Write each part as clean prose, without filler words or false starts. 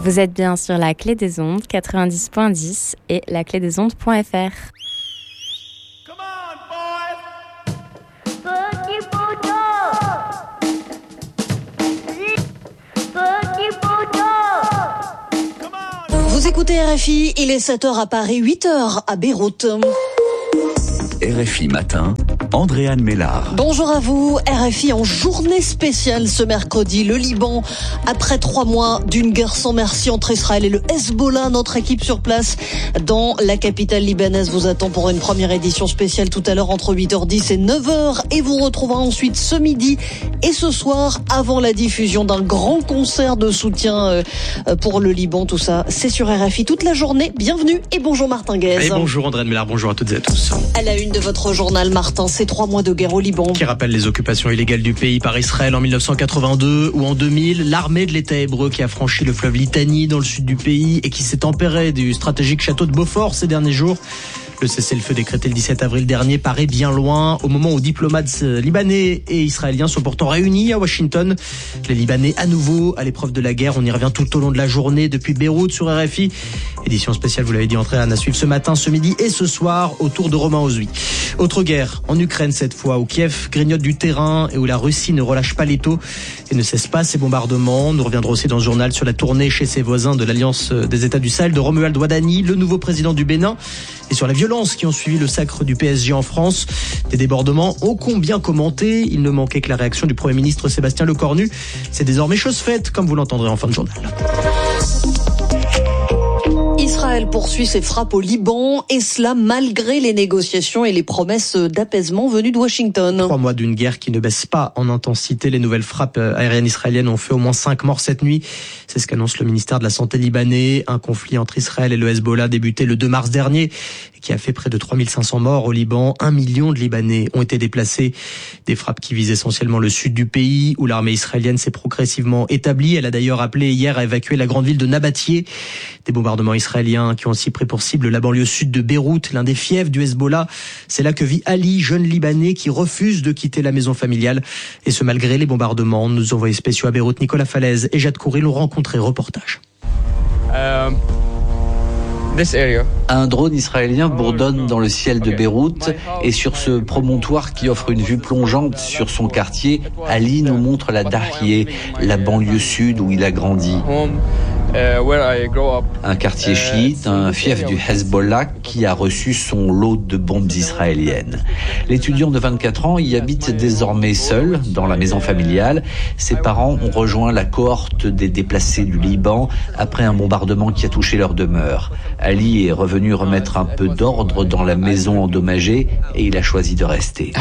Vous êtes bien sur la Clé des Ondes 90.10 et laclédesondes.fr. Vous écoutez RFI, il est 7h à Paris, 8h à Beyrouth. RFI Matin, Andréane Mélard. Bonjour à vous, RFI en journée spéciale ce mercredi. Le Liban, après 3 mois d'une guerre sans merci entre Israël et le Hezbollah, notre équipe sur place dans la capitale libanaise vous attend pour une première édition spéciale tout à l'heure entre 8h10 et 9h. Et vous retrouvera ensuite ce midi et ce soir avant la diffusion d'un grand concert de soutien pour le Liban. Tout ça, c'est sur RFI toute la journée. Bienvenue et bonjour Martin Guez. Et bonjour Andréane Mélard, bonjour à toutes et à tous. À la une de votre journal, Martin, ces 3 mois de guerre au Liban. Qui rappelle les occupations illégales du pays par Israël en 1982 ou en 2000. L'armée de l'État hébreu qui a franchi le fleuve Litani dans le sud du pays et qui s'est emparée du stratégique château de Beaufort ces derniers jours. Le cessez-le-feu décrété le 17 avril dernier paraît bien loin au moment où diplomates libanais et israéliens sont pourtant réunis à Washington. Les Libanais à nouveau à l'épreuve de la guerre. On y revient tout au long de la journée depuis Beyrouth sur RFI. Édition spéciale, vous l'avez dit, Andréane, à suivre ce matin, ce midi et ce soir autour de Romain Ozuy. Autre guerre en Ukraine cette fois, où Kiev grignote du terrain et où la Russie ne relâche pas l'étau et ne cesse pas ses bombardements. Nous reviendrons aussi dans ce journal sur la tournée chez ses voisins de l'Alliance des États du Sahel de Romuald Ouadani, le nouveau président du Bénin, et sur la violences qui ont suivi le sacre du PSG en France. Des débordements ô combien commentés. Il ne manquait que la réaction du Premier ministre Sébastien Lecornu. C'est désormais chose faite, comme vous l'entendrez en fin de journal. Israël poursuit ses frappes au Liban, et cela malgré les négociations et les promesses d'apaisement venues de Washington. 3 mois d'une guerre qui ne baisse pas en intensité. Les nouvelles frappes aériennes israéliennes ont fait au moins 5 morts cette nuit. C'est ce qu'annonce le ministère de la Santé libanais. Un conflit entre Israël et le Hezbollah débuté le 2 mars dernier et qui a fait près de 3500 morts au Liban. 1 million de Libanais ont été déplacés. Des frappes qui visent essentiellement le sud du pays, où l'armée israélienne s'est progressivement établie. Elle a d'ailleurs appelé hier à évacuer la grande ville de Nabatieh. Des bombardements israéliens qui ont aussi pris pour cible la banlieue sud de Beyrouth, l'un des fiefs du Hezbollah. C'est là que vit Ali, jeune Libanais qui refuse de quitter la maison familiale. Et ce malgré les bombardements. Nos envoyés spéciaux à Beyrouth, Nicolas Falaise et Jade Coury, l'ont rencontré. Reportage. Un drone israélien bourdonne dans le ciel de Beyrouth, et sur ce promontoire qui offre une vue plongeante sur son quartier, Ali nous montre la Dahieh, la banlieue sud où il a grandi. Un quartier chiite, un fief du Hezbollah qui a reçu son lot de bombes israéliennes. L'étudiant de 24 ans y habite désormais seul dans la maison familiale. Ses parents ont rejoint la cohorte des déplacés du Liban après un bombardement qui a touché leur demeure. Ali est revenu remettre un peu d'ordre dans la maison endommagée et il a choisi de rester.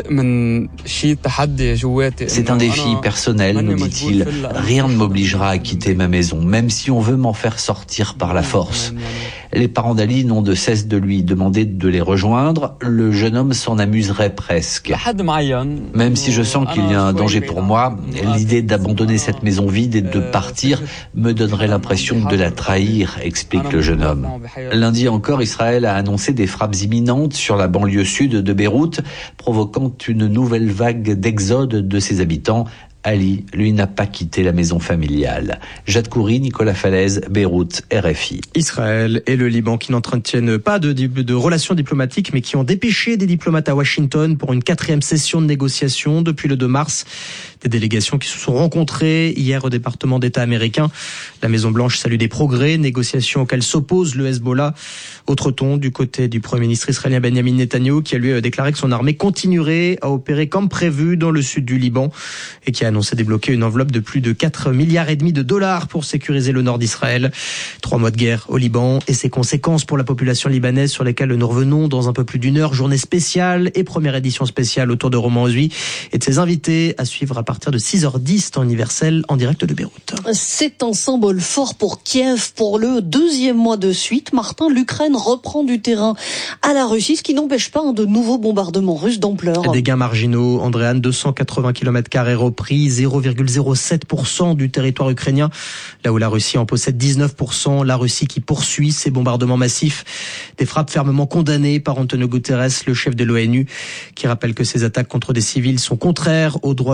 C'est un défi personnel, nous dit-il. Rien ne m'obligera à quitter ma maison, même si on veut m'en faire sortir par la force. Les parents d'Ali n'ont de cesse de lui demander de les rejoindre. Le jeune homme s'en amuserait presque. Même si je sens qu'il y a un danger pour moi, l'idée d'abandonner cette maison vide et de partir me donnerait l'impression de la trahir, explique le jeune homme. Lundi encore, Israël a annoncé des frappes imminentes sur la banlieue sud de Beyrouth, provoquant une nouvelle vague d'exode de ses habitants. Ali, lui, n'a pas quitté la maison familiale. Jade Coury, Nicolas Falaise, Beyrouth, RFI. Israël et le Liban qui n'entretiennent pas de relations diplomatiques, mais qui ont dépêché des diplomates à Washington pour une 4e session de négociation depuis le 2 mars. Des délégations qui se sont rencontrées hier au département d'État américain. La Maison-Blanche salue des progrès, négociations auxquelles s'oppose le Hezbollah. Autre ton du côté du Premier ministre israélien Benjamin Netanyahou, qui a lui déclaré que son armée continuerait à opérer comme prévu dans le sud du Liban et qui a annoncé débloquer une enveloppe de plus de 4,5 milliards de dollars pour sécuriser le nord d'Israël. 3 mois de guerre au Liban et ses conséquences pour la population libanaise sur lesquelles nous revenons dans un peu plus d'1 heure. Journée spéciale et première édition spéciale autour de Romain Ozuy et de ses invités à suivre à partir de 6h10 temps universel en direct de Beyrouth. C'est un symbole fort pour Kiev. Pour le 2e mois de suite, Martin, l'Ukraine reprend du terrain à la Russie, ce qui n'empêche pas de nouveaux bombardements russes d'ampleur. Des gains marginaux, Andréane, 280 km² repris, 0,07% du territoire ukrainien, là où la Russie en possède 19%. La Russie qui poursuit ses bombardements massifs, des frappes fermement condamnées par Antonio Guterres, le chef de l'ONU, qui rappelle que ces attaques contre des civils sont contraires au droit humanitaire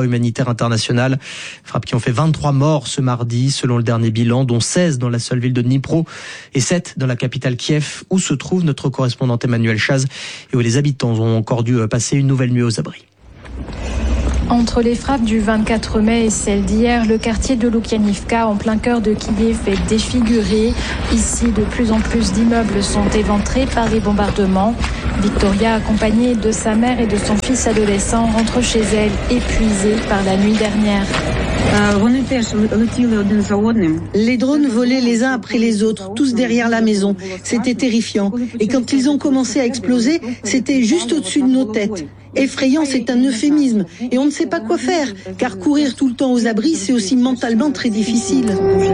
humanitaire international. Frappes qui ont fait 23 morts ce mardi, selon le dernier bilan, dont 16 dans la seule ville de Dnipro et 7 dans la capitale Kiev, où se trouve notre correspondante Emmanuel Chaz et où les habitants ont encore dû passer une nouvelle nuit aux abris. Entre les frappes du 24 mai et celles d'hier, le quartier de Loukianivka, en plein cœur de Kiev, est défiguré. Ici, de plus en plus d'immeubles sont éventrés par les bombardements. Victoria, accompagnée de sa mère et de son fils adolescent, rentre chez elle, épuisée par la nuit dernière. Les drones volaient les uns après les autres, tous derrière la maison. C'était terrifiant. Et quand ils ont commencé à exploser, c'était juste au-dessus de nos têtes. Effrayant, c'est un euphémisme. Et on ne sait pas quoi faire, car courir tout le temps aux abris, c'est aussi mentalement très difficile.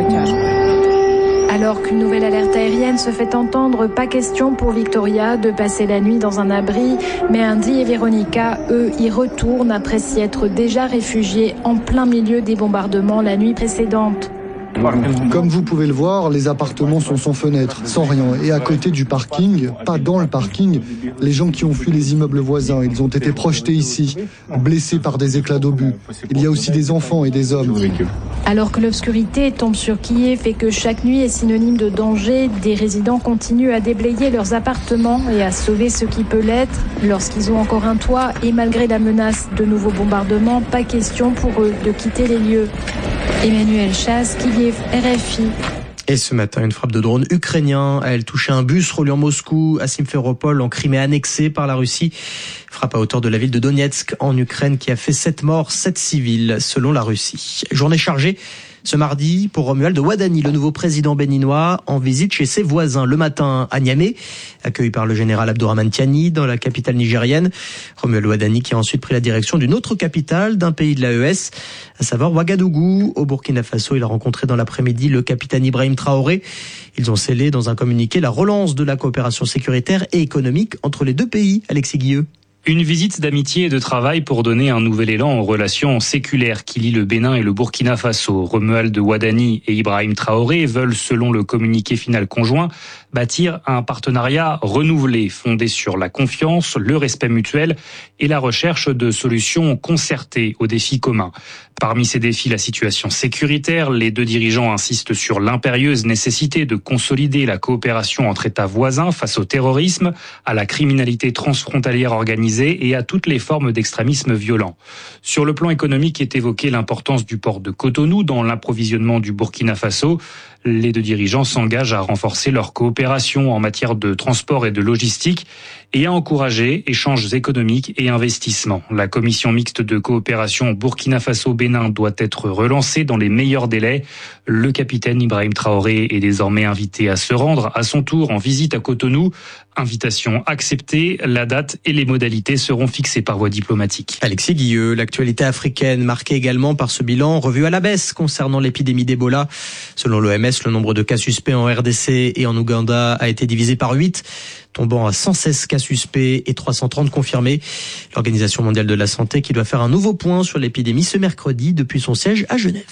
Alors qu'une nouvelle alerte aérienne se fait entendre, pas question pour Victoria de passer la nuit dans un abri. Mais Andy et Véronica, eux, y retournent après s'y être déjà réfugiés en plein milieu des bombardements la nuit précédente. Comme vous pouvez le voir, les appartements sont sans fenêtre, sans rien. Et à côté du parking, pas dans le parking, les gens qui ont fui les immeubles voisins, ils ont été projetés ici, blessés par des éclats d'obus. Il y a aussi des enfants et des hommes. Alors que l'obscurité tombe sur Kiev et que chaque nuit est synonyme de danger, des résidents continuent à déblayer leurs appartements et à sauver ce qui peut l'être. Lorsqu'ils ont encore un toit et malgré la menace de nouveaux bombardements, pas question pour eux de quitter les lieux. Emmanuel Chaz, Kiev, RFI. Et ce matin, une frappe de drone ukrainien a touché un bus reliant Moscou à Simferopol en Crimée annexée par la Russie. Frappe à hauteur de la ville de Donetsk en Ukraine qui a fait 7 morts, 7 civils selon la Russie. Journée chargée ce mardi pour Romuald Wadhani, le nouveau président béninois, en visite chez ses voisins le matin à Niamey, accueilli par le général Abdourahmane Tiani dans la capitale nigérienne. Romuald Wadhani qui a ensuite pris la direction d'une autre capitale d'un pays de l'AES, à savoir Ouagadougou. Au Burkina Faso, il a rencontré dans l'après-midi le capitaine Ibrahim Traoré. Ils ont scellé dans un communiqué la relance de la coopération sécuritaire et économique entre les deux pays. Alexis Guilleux. Une visite d'amitié et de travail pour donner un nouvel élan aux relations séculaires qui lient le Bénin et le Burkina Faso. Romuald Wadhani et Ibrahim Traoré veulent, selon le communiqué final conjoint, bâtir un partenariat renouvelé, fondé sur la confiance, le respect mutuel et la recherche de solutions concertées aux défis communs. Parmi ces défis, la situation sécuritaire, les deux dirigeants insistent sur l'impérieuse nécessité de consolider la coopération entre États voisins face au terrorisme, à la criminalité transfrontalière organisée et à toutes les formes d'extrémisme violent. Sur le plan économique est évoquée l'importance du port de Cotonou dans l'approvisionnement du Burkina Faso. Les deux dirigeants s'engagent à renforcer leur coopération en matière de transport et de logistique et à encourager échanges économiques et investissements. La commission mixte de coopération Burkina Faso-Bénin doit être relancée dans les meilleurs délais. Le capitaine Ibrahim Traoré est désormais invité à se rendre à son tour en visite à Cotonou. Invitation acceptée, la date et les modalités seront fixées par voie diplomatique. Alexis Guilleux, l'actualité africaine marquée également par ce bilan revu à la baisse concernant l'épidémie d'Ebola. Selon l'OMS, le nombre de cas suspects en RDC et en Ouganda a été divisé par 8, tombant à 116 cas suspects et 330 confirmés. L'Organisation mondiale de la santé qui doit faire un nouveau point sur l'épidémie ce mercredi depuis son siège à Genève.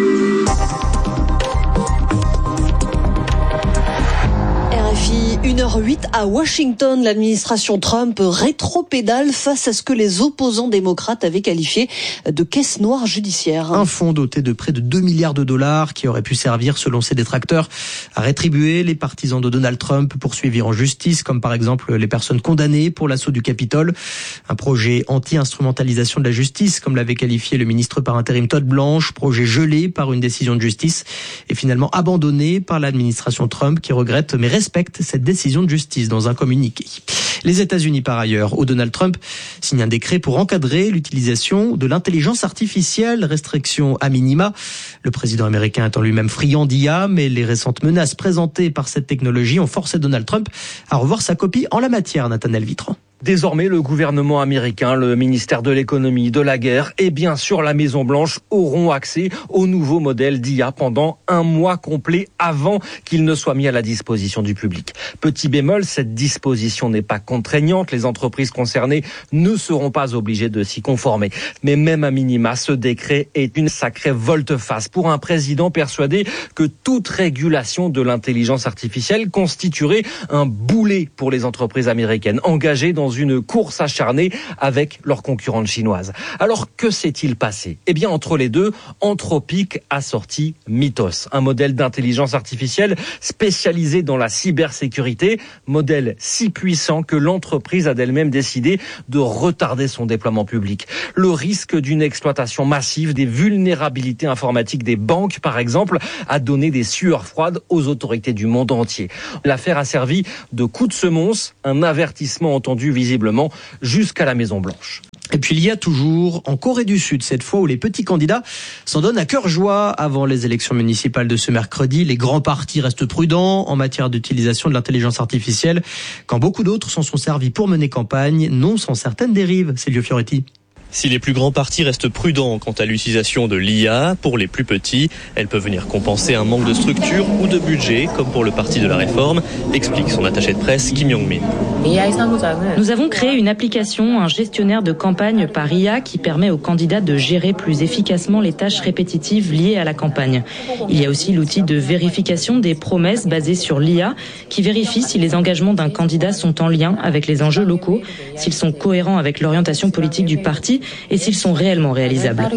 RFI, 1h08 à Washington, l'administration Trump rétropédale face à ce que les opposants démocrates avaient qualifié de caisse noire judiciaire. Un fonds doté de près de 2 milliards de dollars qui aurait pu servir, selon ses détracteurs, à rétribuer les partisans de Donald Trump poursuivis en justice, comme par exemple les personnes condamnées pour l'assaut du Capitole. Un projet anti-instrumentalisation de la justice, comme l'avait qualifié le ministre par intérim Todd Blanche, projet gelé par une décision de justice et finalement abandonné par l'administration Trump qui regrette mais respecte cette décision de justice dans un communiqué. Les États-Unis, par ailleurs, où Donald Trump signe un décret pour encadrer l'utilisation de l'intelligence artificielle, restriction à minima. Le président américain étant lui-même friand d'IA, mais les récentes menaces présentées par cette technologie ont forcé Donald Trump à revoir sa copie en la matière, Nathanaël Vitran. Désormais, le gouvernement américain, le ministère de l'économie, de la guerre et bien sûr la Maison-Blanche auront accès au nouveau modèle d'IA pendant un mois complet avant qu'il ne soit mis à la disposition du public. Petit bémol, cette disposition n'est pas contraignante. Les entreprises concernées ne seront pas obligées de s'y conformer. Mais même à minima, ce décret est une sacrée volte-face pour un président persuadé que toute régulation de l'intelligence artificielle constituerait un boulet pour les entreprises américaines engagées dans dans une course acharnée avec leurs concurrentes chinoises. Alors que s'est-il passé ? Eh bien, entre les deux, Anthropic a sorti Mythos, un modèle d'intelligence artificielle spécialisé dans la cybersécurité, modèle si puissant que l'entreprise a d'elle-même décidé de retarder son déploiement public. Le risque d'une exploitation massive des vulnérabilités informatiques des banques, par exemple, a donné des sueurs froides aux autorités du monde entier. L'affaire a servi de coup de semonce, un avertissement entendu visiblement jusqu'à la Maison-Blanche. Et puis il y a toujours, en Corée du Sud cette fois, où les petits candidats s'en donnent à cœur joie avant les élections municipales de ce mercredi. Les grands partis restent prudents en matière d'utilisation de l'intelligence artificielle, quand beaucoup d'autres s'en sont servis pour mener campagne, non sans certaines dérives. Silvio Fioretti. Si les plus grands partis restent prudents quant à l'utilisation de l'IA, pour les plus petits, elle peut venir compenser un manque de structure ou de budget, comme pour le Parti de la Réforme, explique son attaché de presse Kim Yong-min. Nous avons créé une application, un gestionnaire de campagne par IA qui permet aux candidats de gérer plus efficacement les tâches répétitives liées à la campagne. Il y a aussi l'outil de vérification des promesses basé sur l'IA qui vérifie si les engagements d'un candidat sont en lien avec les enjeux locaux, s'ils sont cohérents avec l'orientation politique du parti et s'ils sont réellement réalisables.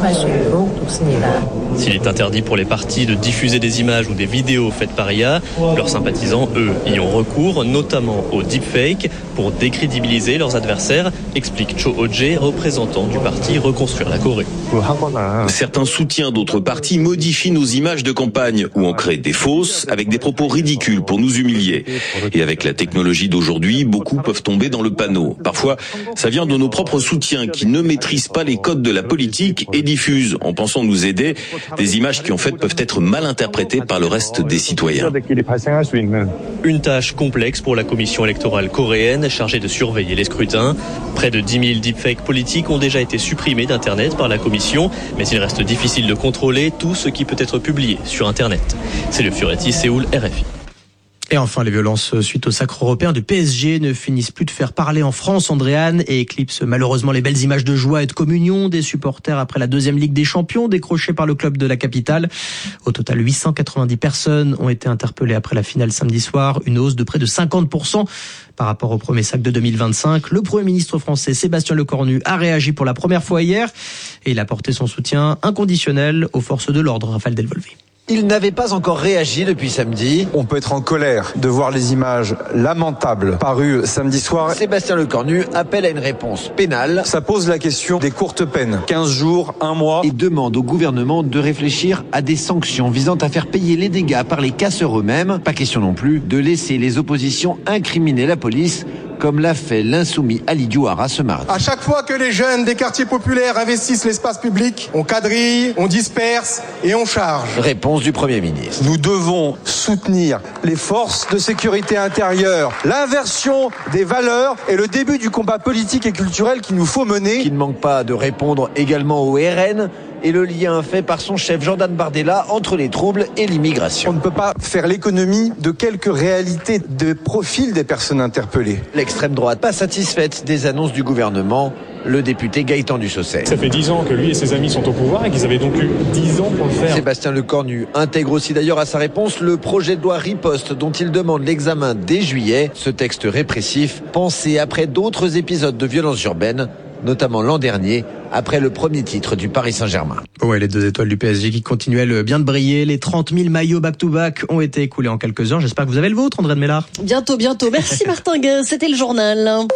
S'il est interdit pour les partis de diffuser des images ou des vidéos faites par IA, leurs sympathisants, eux, y ont recours, notamment au deepfake, pour décrédibiliser leurs adversaires, explique Cho Oh-jae, représentant du parti Reconstruire la Corée. Certains soutiens d'autres partis modifient nos images de campagne ou en créent des fausses avec des propos ridicules pour nous humilier. Et avec la technologie d'aujourd'hui, beaucoup peuvent tomber dans le panneau. Parfois, ça vient de nos propres soutiens qui ne maîtrisent pas les codes de la politique et diffusent, en pensant nous aider, des images qui en fait peuvent être mal interprétées par le reste des citoyens. Une tâche complexe pour la commission électorale coréenne chargée de surveiller les scrutins. Près de 10 000 deepfakes politiques ont déjà été supprimés d'Internet par la commission, mais il reste difficile de contrôler tout ce qui peut être publié sur Internet. C'est le Fioretti, Séoul, RFI. Et enfin, les violences suite au sacre européen du PSG ne finissent plus de faire parler en France, Andréane, et éclipsent malheureusement les belles images de joie et de communion des supporters après la deuxième Ligue des Champions décrochée par le club de la capitale. Au total, 890 personnes ont été interpellées après la finale samedi soir, une hausse de près de 50% par rapport au premier sacre de 2025. Le Premier ministre français Sébastien Lecornu a réagi pour la première fois hier et il a porté son soutien inconditionnel aux forces de l'ordre. Raphaël Delvolvé. Il n'avait pas encore réagi depuis samedi. On peut être en colère de voir les images lamentables parues samedi soir. Sébastien Lecornu appelle à une réponse pénale. Ça pose la question des courtes peines, 15 jours, 1 mois. Et demande au gouvernement de réfléchir à des sanctions visant à faire payer les dégâts par les casseurs eux-mêmes. Pas question non plus de laisser les oppositions incriminer la police, comme l'a fait l'insoumis Ali Diouara ce mardi. À chaque fois que les jeunes des quartiers populaires investissent l'espace public, on quadrille, on disperse et on charge. Réponse du Premier ministre. Nous devons soutenir les forces de sécurité intérieure, l'inversion des valeurs et le début du combat politique et culturel qu'il nous faut mener. Qui ne manque pas de répondre également au RN et le lien fait par son chef Jordan Bardella entre les troubles et l'immigration. On ne peut pas faire l'économie de quelques réalités de profil des personnes interpellées. L'extrême droite, pas satisfaite des annonces du gouvernement, le député Gaëtan Dussaucet. Ça fait 10 ans que lui et ses amis sont au pouvoir et qu'ils avaient donc eu 10 ans pour le faire. Sébastien Lecornu intègre aussi d'ailleurs à sa réponse le projet de loi Riposte dont il demande l'examen dès juillet. Ce texte répressif, pensé après d'autres épisodes de violence urbaine, notamment l'an dernier, après le premier titre du Paris Saint-Germain. Ouais, les 2 étoiles du PSG qui continuent bien de briller. Les 30 000 maillots back-to-back ont été écoulés en quelques heures. J'espère que vous avez le vôtre, Andréane Mélard. Bientôt. Merci Martin Guin, c'était le journal.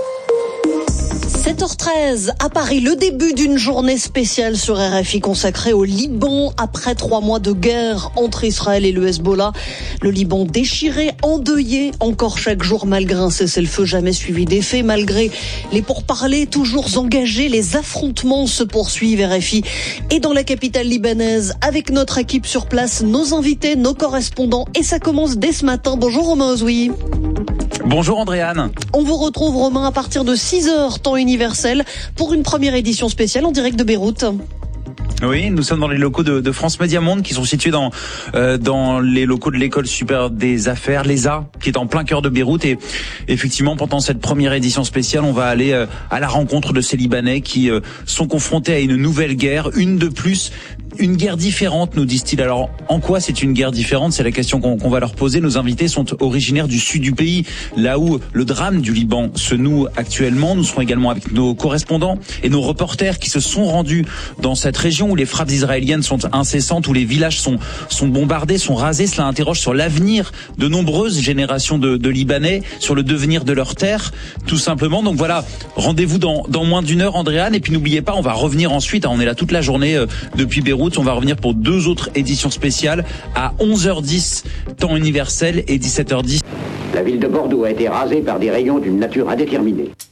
7h13 à Paris, le début d'une journée spéciale sur RFI consacrée au Liban après 3 mois de guerre entre Israël et le Hezbollah. Le Liban déchiré, endeuillé encore chaque jour malgré un cessez-le-feu jamais suivi d'effet, malgré les pourparlers toujours engagés, les affrontements se poursuivent. RFI et dans la capitale libanaise avec notre équipe sur place, nos invités, nos correspondants et ça commence dès ce matin. Bonjour Romain Ozoui. Bonjour Andréane. On vous retrouve Romain à partir de 6h temps universel pour une première édition spéciale en direct de Beyrouth. Oui, nous sommes dans les locaux de France Média Monde qui sont situés dans les locaux de l'école supérieure des affaires, l'ESA, qui est en plein cœur de Beyrouth. Et effectivement, pendant cette première édition spéciale, on va aller à la rencontre de ces Libanais qui sont confrontés à une nouvelle guerre, une de plus. Une guerre différente, nous disent-ils. Alors, en quoi c'est une guerre différente? C'est la question qu'on va leur poser. Nos invités sont originaires du sud du pays, là où le drame du Liban se noue actuellement. Nous serons également avec nos correspondants et nos reporters qui se sont rendus dans cette région où les frappes israéliennes sont incessantes, où les villages sont bombardés, sont rasés. Cela interroge sur l'avenir de nombreuses générations de Libanais, sur le devenir de leur terre, tout simplement. Donc voilà, rendez-vous dans moins d'une heure, Andréane. Et puis n'oubliez pas, on va revenir ensuite. On est là toute la journée depuis Beyrouth. On va revenir pour 2 autres éditions spéciales à 11h10 temps universel et 17h10. La ville de Bordeaux a été rasée par des rayons d'une nature indéterminée.